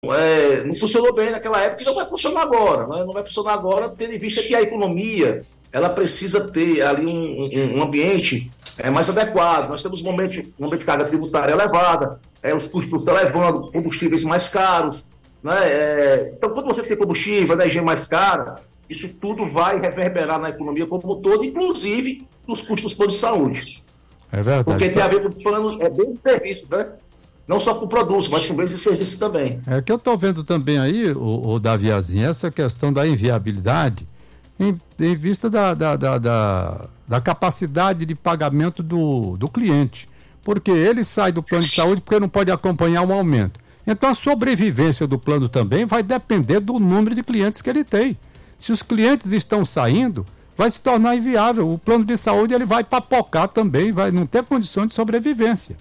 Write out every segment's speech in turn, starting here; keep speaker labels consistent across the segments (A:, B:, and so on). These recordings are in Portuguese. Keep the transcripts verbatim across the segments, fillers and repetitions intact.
A: é, não funcionou bem naquela época e não vai funcionar agora, né? Não vai funcionar agora, tendo em vista que a economia ela precisa ter ali um, um, um ambiente é, mais adequado. Nós temos um momento, um momento de carga tributária elevada, é, os custos estão elevando, combustíveis mais caros, né? É, então, quando você tem combustível, energia mais cara, isso tudo vai reverberar na economia como um todo, inclusive nos custos do plano de saúde.
B: É verdade.
A: Porque tem a ver com o plano, é bem de serviço, né? Não só com produtos, mas com bens e serviços também.
B: É que eu estou vendo também aí, o, o Daviazinho, essa questão da inviabilidade em, em vista da, da, da, da, da capacidade de pagamento do, do cliente. Porque ele sai do plano de saúde porque não pode acompanhar um aumento. Então a sobrevivência do plano também vai depender do número de clientes que ele tem. Se os clientes estão saindo, vai se tornar inviável. O plano de saúde ele vai papocar também, vai não ter condição de sobrevivência.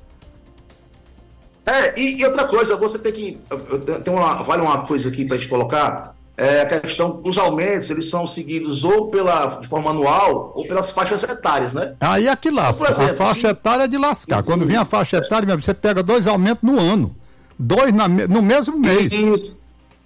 A: É, e, e outra coisa, você tem que. Tem uma, vale uma coisa aqui para a gente colocar: é a questão dos aumentos, eles são seguidos ou pela, de forma anual ou pelas faixas etárias, né?
B: Aí é que lasca. Então, exemplo, a faixa se... etária é de lascar. Quando vem a faixa etária, você pega dois aumentos no ano, dois na, no mesmo mês.
A: Isso.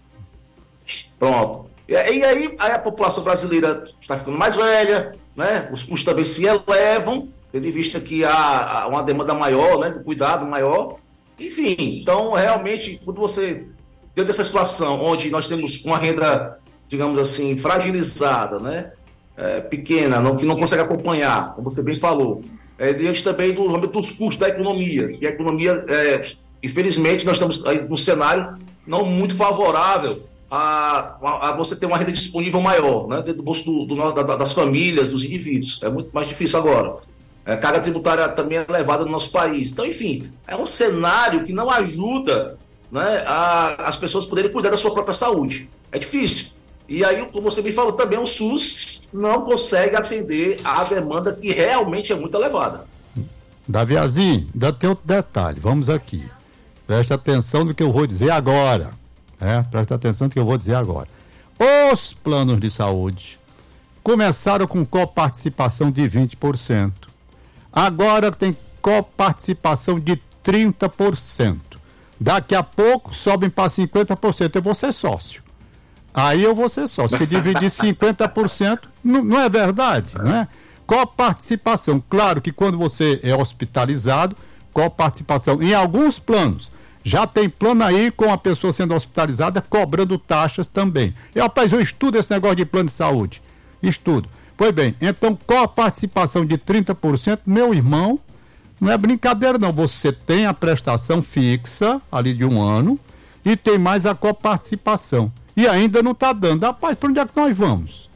A: Pronto. E, e aí, aí a população brasileira está ficando mais velha, né? Os custos também se elevam, tendo em vista que há, há uma demanda maior, né? Do cuidado maior. Enfim, então realmente, quando você, dentro dessa situação onde nós temos uma renda, digamos assim, fragilizada, né, é, pequena, não, que não consegue acompanhar, como você bem falou, é, diante também do âmbito dos custos da economia, que a economia, é, infelizmente, nós estamos aí num cenário não muito favorável a, a, a você ter uma renda disponível maior, né, dentro do bolso do, do, da, das famílias, dos indivíduos. É muito mais difícil agora. A carga tributária também é elevada no nosso país. Então, enfim, é um cenário que não ajuda, né, a, as pessoas poderem cuidar da sua própria saúde. É difícil. E aí, como você me falou, também o SUS não consegue atender à demanda que realmente é muito elevada.
B: Daviazinho, ainda tem outro detalhe. Vamos aqui. Preste atenção no que eu vou dizer agora. Né? Preste atenção no que eu vou dizer agora. Os planos de saúde começaram com coparticipação de vinte por cento. Agora tem coparticipação de trinta por cento. Daqui a pouco sobem para cinquenta por cento. Eu vou ser sócio. Aí eu vou ser sócio. Que dividir cinquenta por cento não, não é verdade, né? Coparticipação. Claro que quando você é hospitalizado, coparticipação. Em alguns planos, já tem plano aí com a pessoa sendo hospitalizada cobrando taxas também. E, rapaz, eu estudo esse negócio de plano de saúde. Estudo. Pois bem, então com a participação de trinta por cento, meu irmão, não é brincadeira não, você tem a prestação fixa ali de um ano e tem mais a coparticipação. E ainda não está dando. Rapaz, para onde é que nós vamos?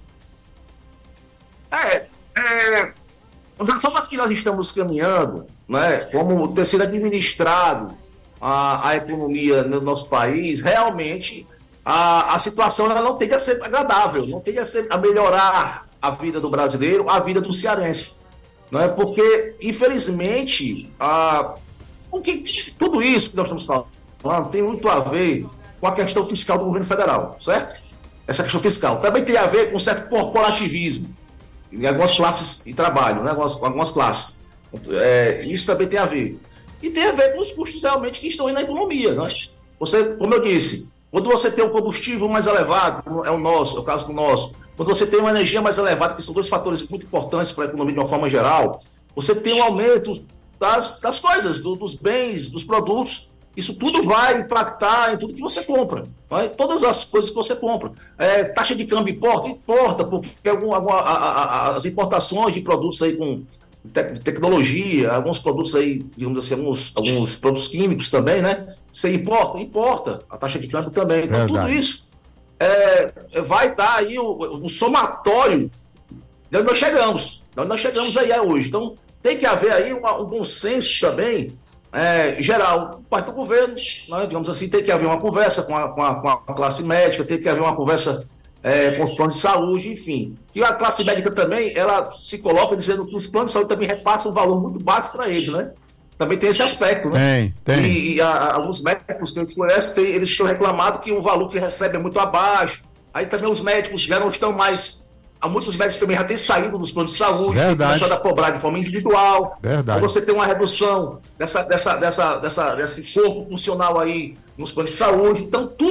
A: É, é da forma que nós estamos caminhando, né, como ter sido administrado a, a economia no nosso país, realmente a, a situação ela não tende a ser agradável, não tende a, ser, a melhorar a vida do brasileiro, a vida do cearense, não é? Porque, infelizmente, a, o que, tudo isso que nós estamos falando tem muito a ver com a questão fiscal do governo federal, certo? Essa questão fiscal também tem a ver com um certo corporativismo em algumas classes de trabalho, né? algumas, algumas classes. É, isso também tem a ver. E tem a ver com os custos realmente que estão aí na economia, não é? Você, como eu disse, quando você tem um combustível mais elevado, como é o nosso, é o caso do nosso, quando você tem uma energia mais elevada, que são dois fatores muito importantes para a economia de uma forma geral, você tem um aumento das, das coisas, do, dos bens, dos produtos. Isso tudo vai impactar em tudo que você compra. Não é? Todas as coisas que você compra. É, taxa de câmbio importa? Importa, porque algum, alguma, a, a, a, as importações de produtos aí com te, tecnologia, alguns produtos aí, digamos assim, alguns, alguns produtos químicos também, né? Você importa? Importa. A taxa de câmbio também. Então, verdade. Tudo isso É, vai dar aí o, o somatório de onde nós chegamos, de onde nós chegamos aí hoje. Então, tem que haver aí uma, um bom senso também, é, geral, parte do governo, né, digamos assim, tem que haver uma conversa com a, com a, com a classe médica, tem que haver uma conversa é, com os planos de saúde, enfim. E a classe médica também, ela se coloca dizendo que os planos de saúde também repassam um valor muito baixo para eles, né? Também tem esse aspecto, né?
B: Tem, tem.
A: E, e a, alguns médicos que a gente conhece, tem, eles estão reclamando que o valor que recebe é muito abaixo. Aí também os médicos já não estão mais... Há muitos médicos também já têm saído dos planos de saúde, deixando a cobrar de forma individual.
B: Verdade.
A: Então você tem uma redução dessa, dessa, dessa, dessa, desse corpo funcional aí nos planos de saúde. Então, tudo